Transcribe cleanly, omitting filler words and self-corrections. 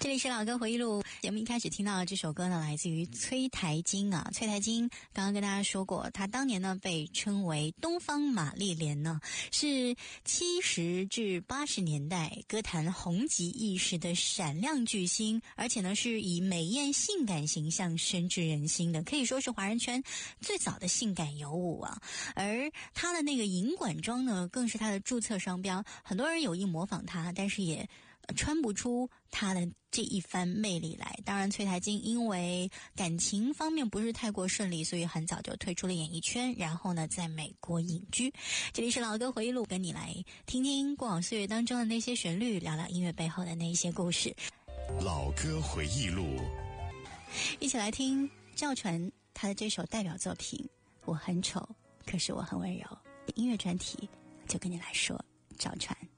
这里是老歌回忆录，节目一开始听到的这首歌呢，来自于崔台金啊。崔台金刚刚跟大家说过，他当年呢被称为东方玛丽莲呢，是70至80年代歌坛红极一时的闪亮巨星，而且呢是以美艳性感形象深植人心的，可以说是华人圈最早的性感尤物啊。而他的那个银管装呢，更是他的注册商标，很多人有意模仿他，但是也穿不出他的这一番魅力来。当然崔台金因为感情方面不是太过顺利，所以很早就退出了演艺圈，然后呢在美国隐居。这里是老歌回忆录，跟你来听听过往岁月当中的那些旋律，聊聊音乐背后的那些故事。 老歌回忆录， 一起来听赵传他的这首代表作品我很丑可是我很温柔。音乐专题就跟你来说赵传。